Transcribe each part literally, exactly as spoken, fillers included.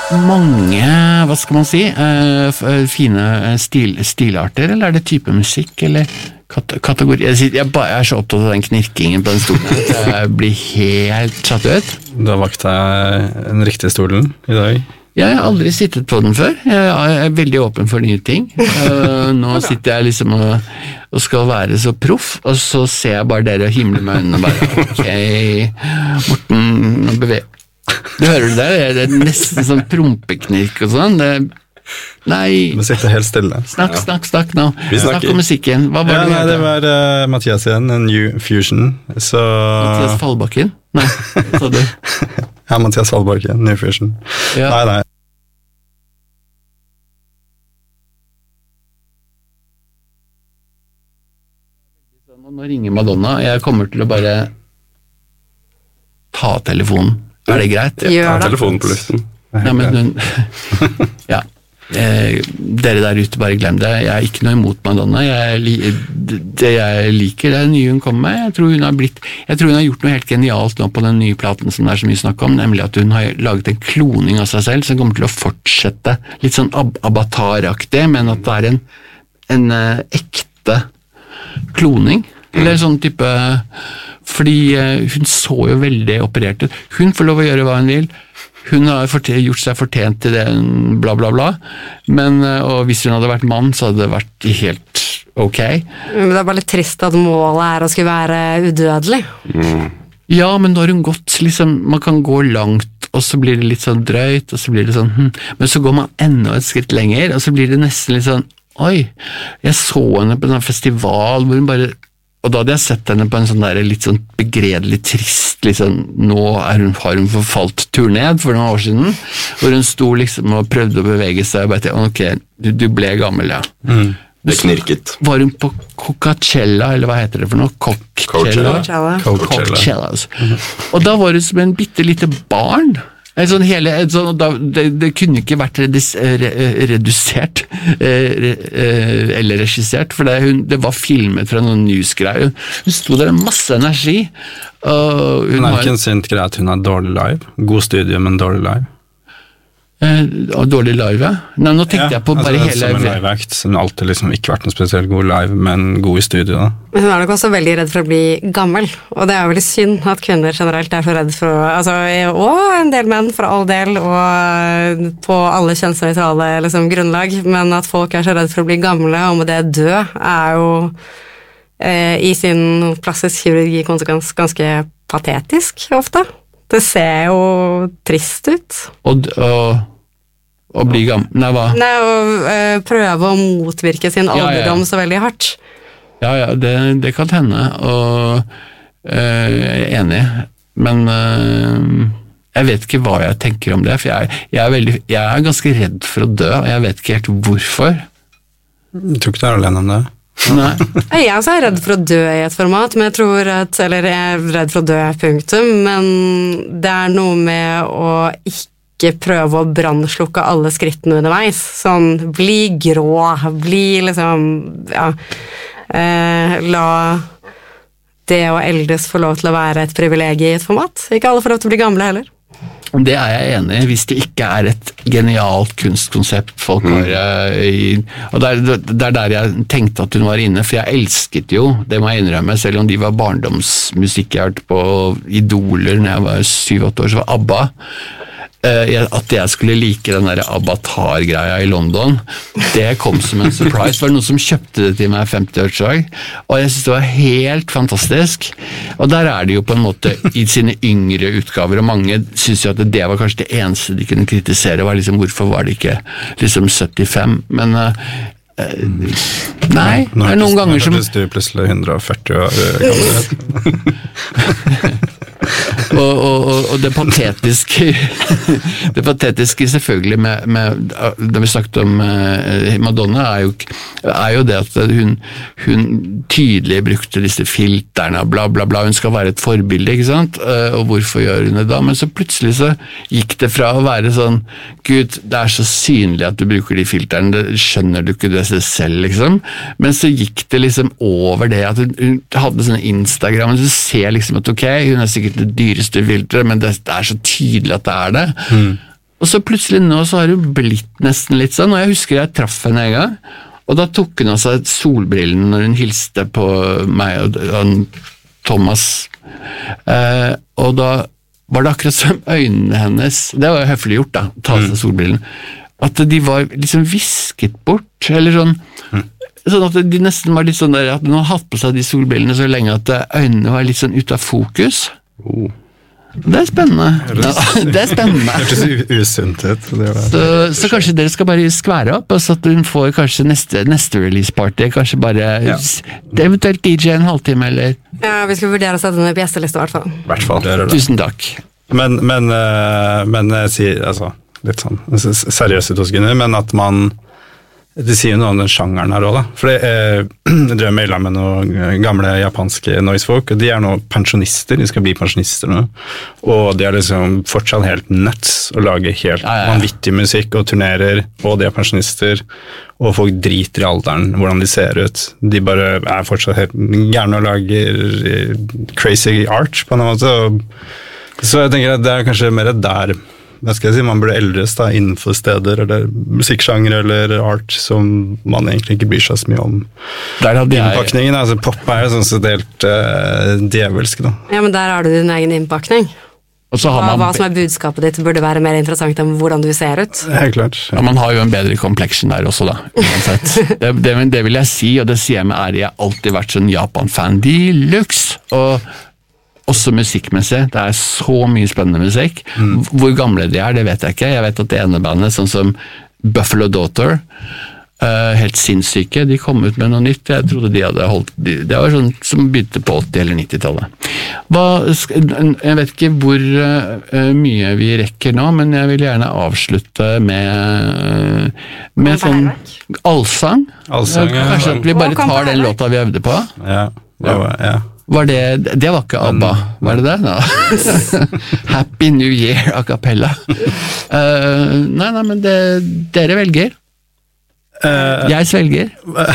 mange, hva skal man si, uh, fine stil, stilarter, eller er det type musikk, eller kat- kategori? Jeg, sier, jeg, bare, jeg er så opptatt av den knirkingen på den stolen, at jeg blir helt satt ut. Du har valgt deg den riktige stolen i dag. Jeg har aldri sittet på den før. Jeg er veldig åpen for nye ting. Uh, nå sitter jeg liksom og, og skal være så proff, og så ser jeg bare dere og himler med øynene og bare, ok, Morten, nå beveger. Du hører det der? Det er nesten sånn prompeknirk og sånn. Det, nei. Du sitter helt stille. Snakk, snakk, snakk nå. Vi Snakk om musikken. Hva var ja, det? Nei, det var uh, Mathias igjen, New Fusion. Så... Mathias Fallbakken? Nei, sa du. Ja, Mathias Fallbakken, New Fusion. Ja. Nei, nei. Nå ringer Madonna. Jeg kommer til å bare ta telefonen. Er det greit? Gjør Ta telefonen på luften. Ja, men hun, ja. Eh, dere der ute, bare glem det. Jeg er ikke noe imot Madonna. Jeg, det jeg liker, det er nye hun kommer med. Jeg tror hun har blitt, jeg tror hun har gjort noe helt genialt nå på den nye platen som det er så mye snakk om, nemlig at hun har laget en kloning av seg selv som kommer til å fortsette litt sånn ab- avataraktig, men at det er en, en uh, ekte kloning. Eller sånn type, fordi uh, hun så jo veldig operert ut. Hun får lov å gjøre hva hun vil. Hun har fortjent, gjort seg fortjent til det, bla bla bla, men, og hvis hun hadde vært mann, så hadde det vært helt ok. Men det er bare litt trist at målet er å skulle være udødelig. Mm. Ja, men da har hun gått, liksom, man kan gå langt, og så blir det litt sånn drøyt, og så blir det sånn, hm. men så går man enda et skritt lenger, og så blir det nesten litt sånn, oi, jeg så henne på en festival, hvor hun bare... Og da hadde jeg sett henne på en sånn der litt sånn begredelig trist, liksom, nå er hun, har hun forfalt turned for noen år siden, hvor hun sto liksom og prøvde å bevege seg, og bare tenkte, ok, du, du ble gammel, ja. Mm. Det knirket. Var hun på Coachella, eller hva heter det for noe? Coachella? Coachella. Coachella. Mm-hmm. Og da var hun som en bittelite barn. En sånn hele, en sånn, da, det, det kunne ikke vært redus, re, redusert re, eller regissert, for det, hun, det var filmet fra noen newsgreier. Hun sto der med masse energi. Og hun Men er har, ikke en synt greie at hun er dårlig live? God studie, men dårlig live? eh, dårlig live. Nei, nå tenkte Ja, jeg på bare altså, hele... som en live act, som alltid liksom ikke vært noe spesielt god live, men god i studio da. Men hun er nok også veldig redd for å bli gammel, og det er veldig synd at kvinner generelt er så redd for å, altså, og en del menn for all del, og på alle kjønnsnøytrale liksom, grunnlag, men at folk er så redd for å bli gamle, og med det dø, er jo eh, i sin plastisk kirurgi-konsekvens ganske patetisk ofte. Det ser jo trist ut. Og, og, og bli gammel... Nei, hva? Nei, å eh, prøve å motvirke sin Ja, ja, ja. alderdom så veldig hardt. Ja, ja, det, det kan hende, og øh, jeg er enig, men øh, jeg vet ikke hva jeg tenker om det, for jeg, jeg, er veldig, jeg er ganske redd for å dø, og jeg vet ikke helt hvorfor. Jeg tror ikke du er alene om det. Nei. Jeg er også redd for å dø i et format, men jeg tror at, eller jeg er redd for å dø, punktum, men det er noe med å ikke prøve å brannslukke alle skrittene underveis, sånn, bli grå, bli liksom, ja, eh, la det å eldes få lov til å være et privilegie i et format. Ikke alle får lov til å bli gamle heller. Det er jeg enig i, hvis det ikke er et genialt kunstkonsept folk har uh, i, og det er, det er der jeg tenkte at hun var inne, for jeg elsket jo, det må jeg innrømme, selv om de var barndomsmusikk jeg hørte på Idoler når jeg var syv-åtte år, så var ABBA, uh, jeg, at jeg skulle like den der avatar-greia i London, det kom som en surprise, var det noen som kjøpte det til meg femti-årsdag, og jeg synes det var helt fantastisk, og der er det jo på en måte i sine yngre utgaver, og mange synes jo at det var kanskje det eneste de kunne kritisere, var liksom, hvorfor var det ikke liksom syttifem, men uh, nei, det er noen ganger som... Nå er du plutselig hundre og førti år gammel. og, og, og det patetiske det patetiske selvfølgelig med, med da vi snakket om uh, Madonna er jo, er jo det at hun, hun tydelig brukte disse filterne bla bla bla, hun skal være et forbilde, ikke sant, uh, og hvorfor gjør hun det da, men så plutselig så gikk det fra å være sånn, Gud, det er så synlig at du bruker de filterne, det skjønner du ikke det selv liksom, men så gikk det liksom over det at hun, hun hadde sånn Instagram, og du ser liksom at ok, hun er sikkert det dyreste filteret, men det, det er så tydelig at det er det. Mm. Og så plutselig nå så har hun blitt nesten litt sånn, og jeg husker jeg traff henne en gang, og da tok hun av seg solbrillene når hun hilste på meg og, og Thomas, eh, og da var det akkurat som øynene hennes, det var jo høflig gjort da, ta av seg solbrillene, at de var liksom visket bort, eller sånn, mm. sånn at de nesten var litt sånn der, at hun hadde hatt på seg de solbrillene så lenge at øynene var litt sånn ut av fokus. Oh. Det er spennende. Ja, det er spennende. Det er usunt ut. Så, så kanskje dere skal bare skvære opp, og så at hun får kanskje neste, neste release party, kanskje bare ja. eventuelt D J en halvtime, eller? Ja, vi skal vurdere å sette den på gjesteliste i hvert fall. I hvert fall. Det det. Tusen takk. Men, men, men jeg sier, altså, litt sånn seriøst ut hos Gunnar, men at man det sier jo noe om den sjangeren her også da. For det, eh, jeg drev mailet med noen gamle japanske noisefolk, og de er nå pensjonister, de skal bli pensjonister nå. Og de er liksom fortsatt helt nuts å lage helt ja, ja, ja. vanvittig musikk og turnerer, og de er pensjonister, og folk driter i alderen, hvordan de ser ut. De bare er fortsatt helt gjerne og lager crazy art på en måte. Så jeg tenker at det er kanskje mer der hva skal jeg si, man burde eldres da, innenfor steder eller musikksjanger eller art som man egentlig ikke bryr seg så mye om. Der hadde jeg... Innpakningen, altså pop er jo sånn så delt uh, djevelsk da. Ja, men der har du din egen innpakning. Og så har man... Hva som er budskapet ditt burde være mer interessant enn hvordan du ser ut. Helt klart. Ja, man har jo en bedre complexion der også da, uansett. det, det, det vil jeg si, og det sier jeg med ære, jeg har alltid vært sånn Japan-fan deluxe, og også musikkmessig, det er så mye spennende musikk. Mm. Hvor gamle de er, det vet jeg ikke. Jeg vet at det ene bandet, sånn som Buffalo Daughter, uh, helt sinnssyke, de kom ut med noe nytt. Jeg trodde de hadde holdt, de, det var sånn som begynte på åtti- eller nittitallet. Hva, jeg vet ikke hvor uh, mye vi rekker nå, men jeg vil gjerne avslutte med, uh, med sånn allsang. Allsang, ja. Kanskje at vi bare tar den låta vi øvde på. Ja, det var, ja. Var det, det var ikke ABBA, var det det? No. Happy New Year a cappella. Uh, nei, nei, men det, dere velger. Uh, jeg svelger.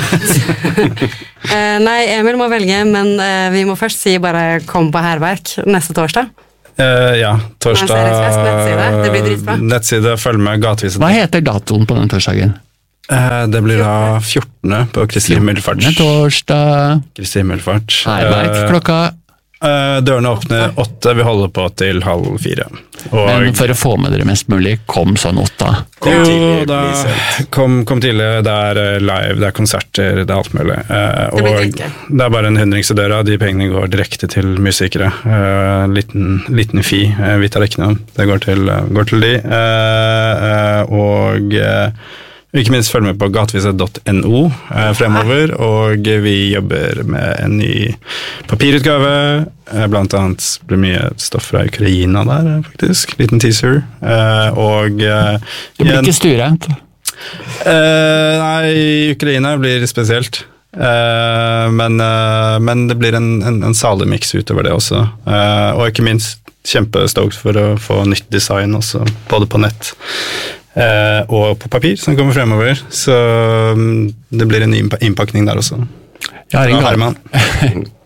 uh, nei, Emil må velge, men uh, vi må først si bare kom på Herverk neste torsdag. Uh, ja, torsdag. Nettside. Det blir dritbra. Nettside, følg med gatevis. Hva heter datoen på den torsdagen? Uh, det blir da fjortende på Kristi Himmelfart. Torsdag. Kristi Himmelfart. Herverk, uh, klokka? Uh, dørene åpner åtte, vi holder på til halv fire. Og men for å få med dere mest mulig, kom sånn åtta. Kom tidlig, da, kom, kom tidlig, det er live, det er konserter, det er alt mulig. Uh, og det, det er bare en hundrings i døra, de pengene går direkte til musikere. Uh, liten, liten fi, uh, vi tar ikke noe, det går til, uh, går til de. Uh, uh, og... Uh, Ikke minst følg med på gateviset punktum no eh, fremover, og vi jobber med en ny papirutgave, eh, blant annet blir mye stoff fra Ukraina der, faktisk, liten teaser, eh, og... Eh, det blir ikke stuerent? Eh, nei, Ukraina blir spesielt, eh, men, eh, men det blir en, en, en salig mix utover det også, eh, og ikke minst kjempestoked for å få nytt design også, både på nett, Uh, og på papir som kommer fremover, så um, det blir en ny innpakning der også. Jeg har en,